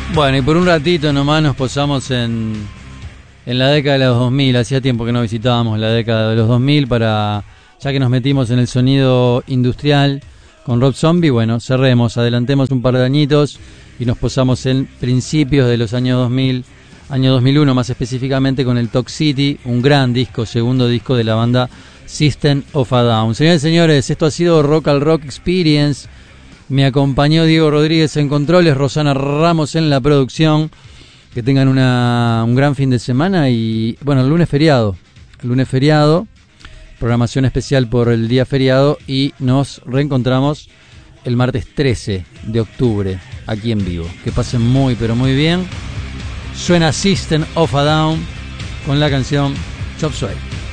Bueno, y por un ratito nomás nos posamos en la década de los 2000. Hacía tiempo que no visitábamos la década de los 2000 ya que nos metimos en el sonido industrial con Rob Zombie. Bueno, cerremos, adelantemos un par de añitos y nos posamos en principios de los años 2000, año 2001 más específicamente, con el Toxicity, un gran disco, segundo disco de la banda System of a Down. Señores y señores, esto ha sido Rock al Rock Experience. Me acompañó Diego Rodríguez en controles, Rosana Ramos en la producción. Que tengan un gran fin de semana y, bueno, el lunes feriado, programación especial por el día feriado, y nos reencontramos el martes 13 de octubre aquí en vivo. Que pasen muy, pero muy bien. Suena System of a Down con la canción Chop Suey.